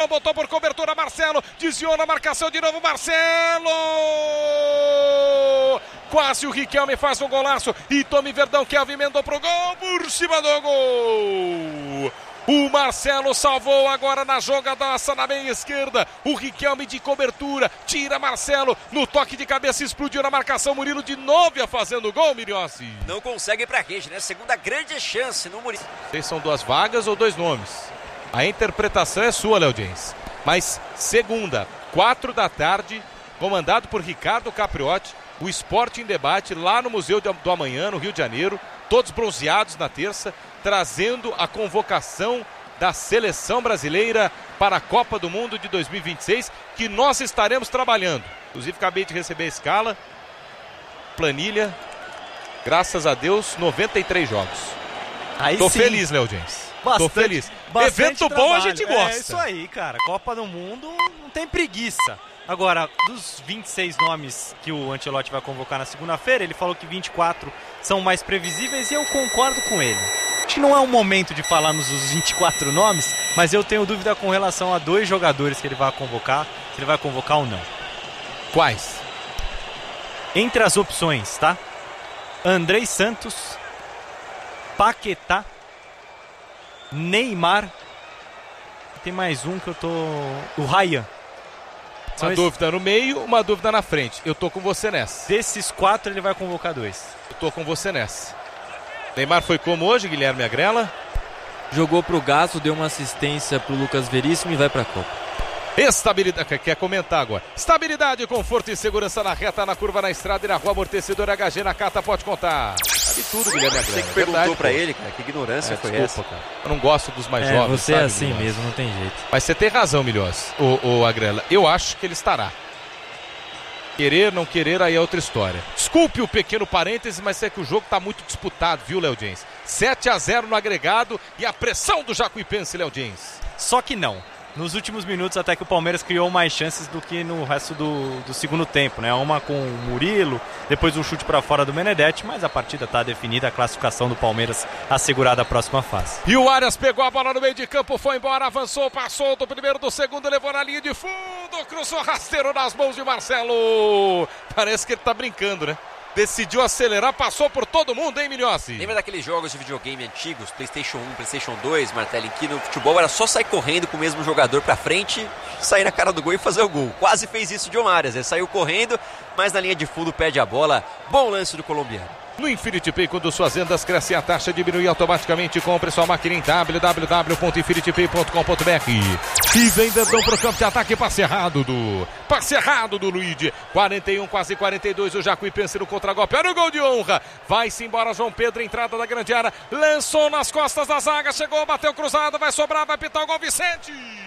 botou por cobertura, Marcelo, desviou na marcação de novo, Marcelo! Quase o Riquelme faz um golaço e Tome Verdão, Kelvin emendou pro gol, por cima do gol! O Marcelo salvou agora na jogadaça na meia esquerda. O Riquelme de cobertura. Tira Marcelo. No toque de cabeça explodiu na marcação. Murilo de novo ia fazendo gol, Miriossi. Não consegue ir pra rede, né? Segunda grande chance no Murilo. Vocês são duas vagas ou dois nomes? A interpretação é sua, Léo Jens. Mas segunda, 4 da tarde, comandado por Ricardo Capriotti, o Esporte em Debate lá no Museu do Amanhã, no Rio de Janeiro. Todos bronzeados na terça, trazendo a convocação da seleção brasileira para a Copa do Mundo de 2026, que nós estaremos trabalhando. Inclusive, acabei de receber a escala, planilha, graças a Deus, 93 jogos. Tô feliz, Léo Jens. Tô feliz. Evento trabalho. bom a gente gosta. É isso aí, cara. Copa do Mundo não tem preguiça. Agora, dos 26 nomes que o Ancelotti vai convocar na segunda-feira, ele falou que 24 são mais previsíveis e eu concordo com ele. Acho que não é um momento de falarmos os 24 nomes, mas eu tenho dúvida com relação a 2 jogadores que ele vai convocar, se ele vai convocar ou não. Quais? Entre as opções, tá? Andrei Santos, Paquetá, Neymar, tem mais um que eu tô... o Ryan. Uma dúvida no meio, uma dúvida na frente. Eu tô com você nessa. Desses 4 ele vai convocar 2. Eu tô com você nessa. Neymar foi como hoje, Guilherme Agrela? Jogou pro Gato, deu uma assistência pro Lucas Veríssimo e vai pra Copa. Estabilidade, quer comentar agora? Estabilidade, conforto e segurança na reta, na curva, na estrada e na rua. Amortecedor HG na Cata, pode contar. Sabe tudo, Guilherme Agrela. Você que perguntou pra ele, cara, que ignorância foi essa? Cara. Eu não gosto dos mais jovens. Você sabe, é assim Milhões? mesmo, não tem jeito. Mas você tem razão, Milhões, o Agrela. Eu acho que ele estará. Querer, não querer, aí é outra história. Desculpe o pequeno parêntese, mas é que o jogo tá muito disputado, viu, Léo Jens? 7-0 no agregado e a pressão do Jacuipense, Léo Jens. Só que não. Nos últimos minutos até que o Palmeiras criou mais chances do que no resto do segundo tempo, né? Uma com o Murilo, depois um chute para fora do Benedetti, mas a partida está definida, a classificação do Palmeiras assegurada a próxima fase. E o Arias pegou a bola no meio de campo, foi embora, avançou, passou do primeiro, do segundo, levou na linha de fundo, cruzou rasteiro nas mãos de Marcelo. Parece que ele tá brincando, né? Decidiu acelerar, passou por todo mundo, hein, Milhossi? Lembra daqueles jogos de videogame antigos, PlayStation 1, PlayStation 2, Martelli, em que no futebol era só sair correndo com o mesmo jogador pra frente, sair na cara do gol e fazer o gol. Quase fez isso de Omarias, ele saiu correndo, mas na linha de fundo perde a bola. Bom lance do colombiano. No Infinity Pay, quando suas vendas crescem, a taxa diminui automaticamente. Compre sua máquina em www.infinitypay.com.br. E vem Verdão pro campo de ataque, passe errado do Luigi. 41, quase 42, o Jacuipense no contragolpe. Olha o gol de honra. Vai-se embora João Pedro, entrada da grande área. Lançou nas costas da zaga, chegou, bateu cruzado, vai sobrar, vai pitar o gol Vicente.